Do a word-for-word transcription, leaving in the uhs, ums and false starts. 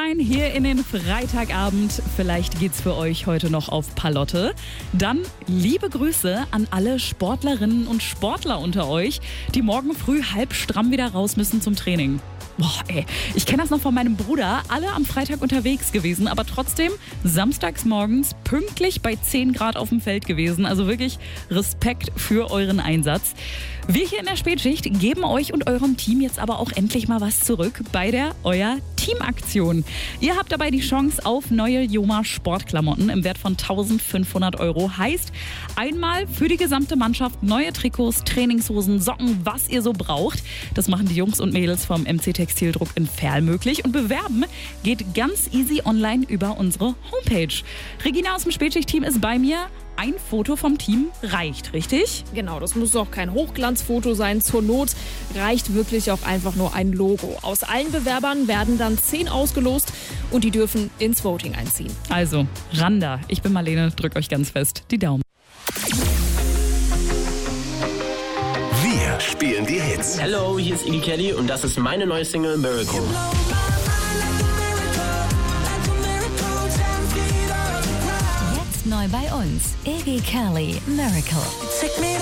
rein hier in den Freitagabend. Vielleicht geht's für euch heute noch auf Palotte. Dann liebe Grüße an alle Sportlerinnen und Sportler unter euch, die morgen früh halb stramm wieder raus müssen zum Training. Boah, ey, ich kenne das noch von meinem Bruder. Alle am Freitag unterwegs gewesen, aber trotzdem samstags morgens pünktlich bei zehn Grad auf dem Feld gewesen. Also wirklich Respekt für euren Einsatz. Wir hier in der Spätschicht geben euch und eurem Team jetzt aber auch endlich mal was zurück bei der Euer Teamaktion. Ihr habt dabei die Chance auf neue Joma Sportklamotten im Wert von eintausendfünfhundert Euro. Heißt, einmal für die gesamte Mannschaft neue Trikots, Trainingshosen, Socken, was ihr so braucht. Das machen die Jungs und Mädels vom M C Textildruck in Verl möglich. Und bewerben geht ganz easy online über unsere Homepage. Regina aus dem Spätschicht-Team ist bei mir. Ein Foto vom Team reicht, richtig? Genau, das muss auch kein Hochglanzfoto sein. Zur Not reicht wirklich auch einfach nur ein Logo. Aus allen Bewerbern werden dann zehn ausgelost und die dürfen ins Voting einziehen. Also, Randa, ich bin Marlene, drückt euch ganz fest die Daumen. Wir spielen die Hits. Hello, hier ist Iggy Kelly und das ist meine neue Single Miracle. Jetzt neu bei uns, Iggy Kelly, Miracle.